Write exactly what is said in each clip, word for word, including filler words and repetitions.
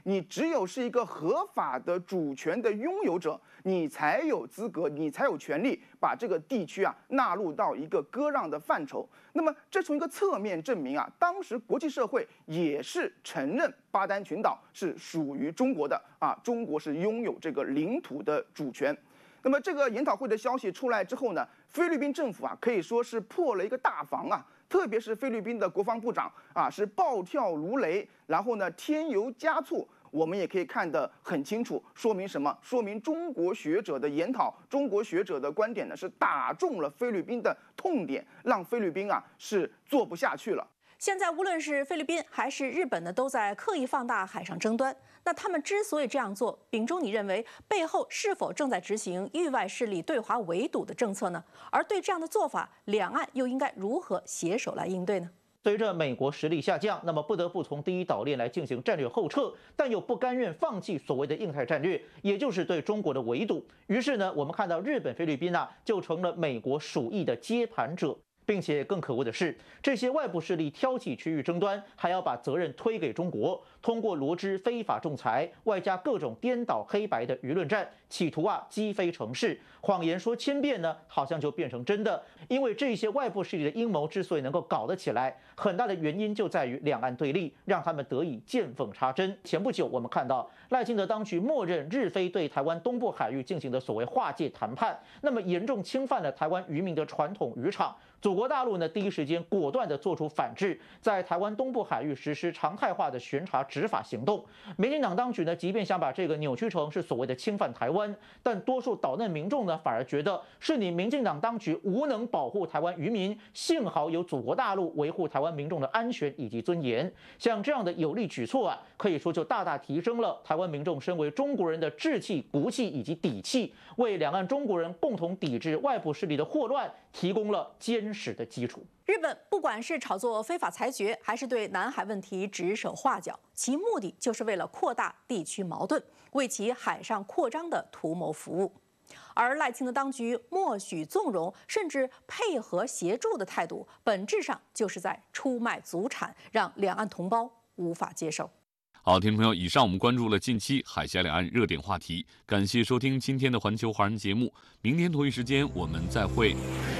你只有是一个合法的主权的拥有者，你才有资格，你才有权利把这个地区啊纳入到一个割让的范畴。那么这从一个侧面证明啊，当时国际社会也是承认巴丹群岛是属于中国的啊，中国是拥有这个领土的主权。那么这个研讨会的消息出来之后呢，菲律宾政府啊可以说是破了一个大防啊。特别是菲律宾的国防部长啊，是暴跳如雷，然后呢添油加醋，我们也可以看得很清楚，说明什么？说明中国学者的研讨，中国学者的观点呢是打中了菲律宾的痛点，让菲律宾啊是做不下去了。 现在无论是菲律宾还是日本呢，都在刻意放大海上争端。那他们之所以这样做，秉忠，你认为背后是否正在执行域外势力对华围堵的政策呢？而对这样的做法，两岸又应该如何携手来应对呢？ 随着美国实力下降，那么不得不从第一岛链来进行战略后撤，但又不甘愿放弃所谓的印太战略，也就是对中国的围堵。于是呢，我们看到日本、菲律宾啊，就成了美国鼠疫的接盘者。并且更可恶的是，这些外部势力挑起区域争端，还要把责任推给中国，通过罗织非法仲裁，外加各种颠倒黑白的舆论战，企图啊击飞城市。谎言说千遍呢，好像就变成真的。因为这些外部势力的阴谋之所以能够搞得起来，很大的原因就在于两岸对立，让他们得以见缝插针。前不久我们看到赖清德当局默认日菲对台湾东部海域进行的所谓划界谈判，那么严重侵犯了台湾渔民的传统渔场。祖国大陆呢，第一时间果断地做出反制，在台湾东部海域实施常态化的巡查执法行动。民进党当局呢，即便想把这个扭曲成是所谓的侵犯台湾，但多数岛内民众呢，反而觉得是你民进党当局无能保护台湾渔民，幸好有祖国大陆维护台湾民众的安全以及尊严。像这样的有力举措啊，可以说就大大提升了台湾民众身为中国人的志气、骨气以及底气，为两岸中国人共同抵制外部势力的祸乱提供了坚实的基础。 日本不管是炒作非法裁决，还是对南海问题指手画脚，其目的就是为了扩大地区矛盾，为其海上扩张的图谋服务。而赖清德当局默许纵容，甚至配合协助的态度，本质上就是在出卖祖产，让两岸同胞无法接受。 好，听众朋友，以上我们关注了近期海峡两岸热点话题，感谢收听今天的环球华人节目，明天同一时间我们再会。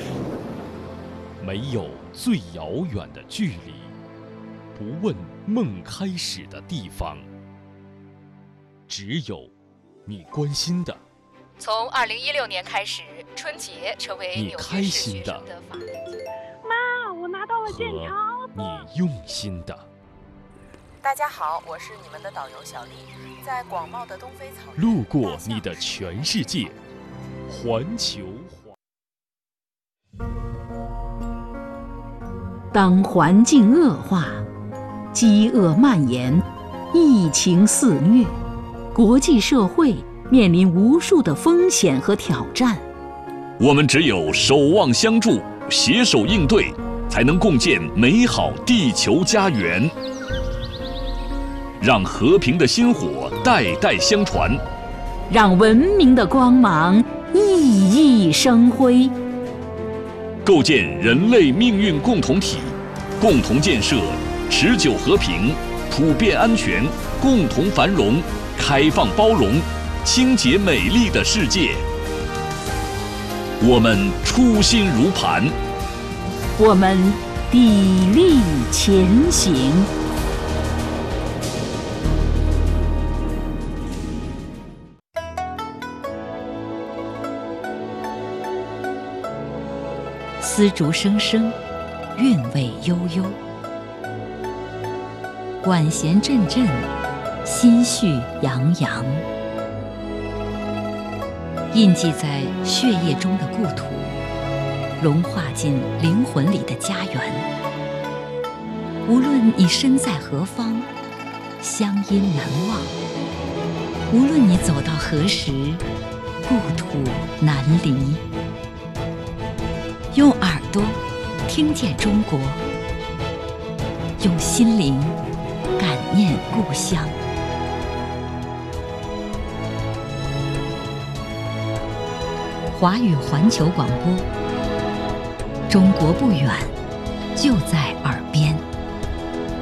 没有最遥远的距离，不问梦开始的地方，只有你关心的。 从二零一六年开始，春节成为你开心的。 妈，我拿到了建钞。 你用心的。 大家好，我是你们的导游小丽，在广袤的东非草原， 路过你的全世界，环球。 当环境恶化，饥饿蔓延，疫情肆虐，国际社会面临无数的风险和挑战。 我们只有守望相助，携手应对，才能共建美好地球家园。让和平的薪火代代相传， 让文明的光芒熠熠生辉。 构建人类命运共同体，共同建设持久和平、普遍安全、共同繁荣、开放包容、清洁美丽的世界。我们初心如磐， 我们砥砺前行。丝竹声声，韵味悠悠，管弦阵阵，心绪洋洋。印记在血液中的故土，融化进灵魂里的家园。无论你身在何方，乡音难忘；无论你走到何时，故土难离。用耳朵听见中国，用心灵感念故乡。华语环球广播，中国不远，就在耳边。